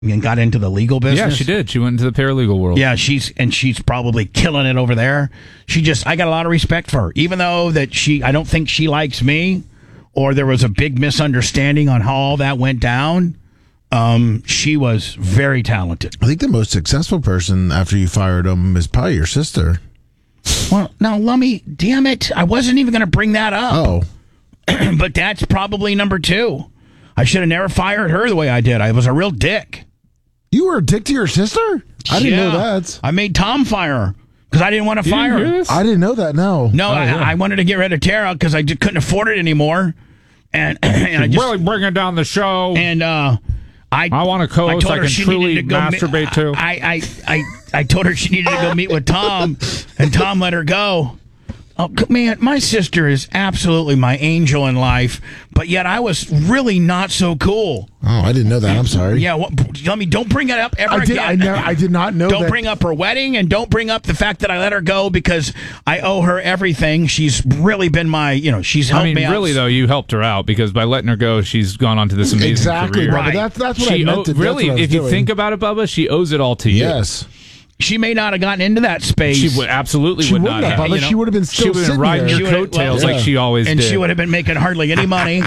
and got into the legal business. Yeah, she did. She went into the paralegal world. Yeah, she's probably killing it over there. I got a lot of respect for her, even though that I don't think she likes me, or there was a big misunderstanding on how all that went down. She was very talented. I think the most successful person after you fired him is probably your sister. Well, now, Lummy, damn it. I wasn't even going to bring that up. Oh. But that's probably number 2. I should have never fired her the way I did. I was a real dick. You were a dick to your sister? I didn't know that. I made Tom fire her because I didn't want to fire her. I didn't know that, no. No, I wanted to get rid of Tara because I just couldn't afford it anymore. And I just really bringing down the show. And I want a co-host I can truly masturbate to. I told her she needed to go meet with Tom, and Tom let her go. Oh, man, my sister is absolutely my angel in life, but yet I was really not so cool. Oh, I didn't know that. I'm sorry. Yeah, don't bring it up ever again. I did not know that. Don't bring up her wedding, and don't bring up the fact that I let her go because I owe her everything. She's really been she's helped me out. Really, though, you helped her out because by letting her go, she's gone on to this amazing career. Right. That's what I meant to do. Really, if you think about it, Bubba, she owes it all to you. Yes. She may not have gotten into that space. She would not have. But she would have been still sitting riding your coattails like she always did. And she would have been making hardly any money.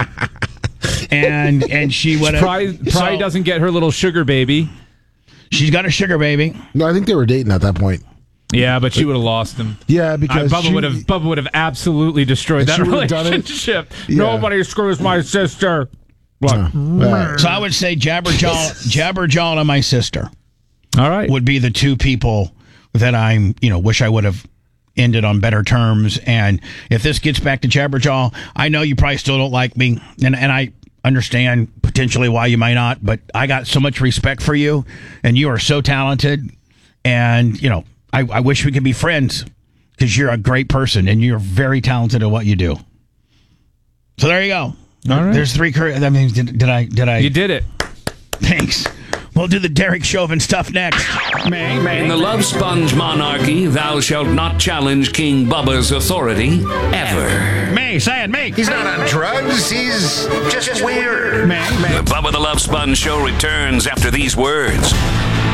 and she would have... Probably doesn't get her little sugar baby. She's got a sugar baby. No, I think they were dating at that point. Yeah, but she would have lost him. Yeah, because Bubba would have absolutely destroyed that relationship. Yeah. Nobody screws my sister. What? So I would say Jabberjaw and my sister. All right. Would be the 2 people that wish I would have ended on better terms. And if this gets back to Jabberjaw, I know you probably still don't like me, and I understand potentially why you might not, but I got so much respect for you, and you are so talented, and I wish we could be friends because you're a great person and you're very talented at what you do. So there you go. All right. There's 3. I mean, did I? You did it. Thanks. We'll do the Derek Chauvin stuff next. In the Love Sponge monarchy, thou shalt not challenge King Bubba's authority ever. May, say it, May. He's not on drugs. He's just weird. The Bubba the Love Sponge show returns after these words.